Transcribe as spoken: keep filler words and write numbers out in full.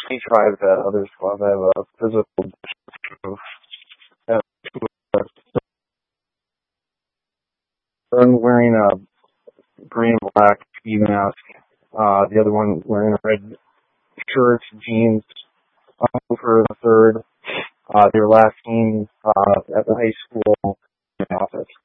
Each five uh, other squad have a physical proof. Uh, one wearing a green and black ski mask. Uh, the other one wearing a red shirt, jeans. Uh, for the third, uh, they were last seen uh, at the high school office.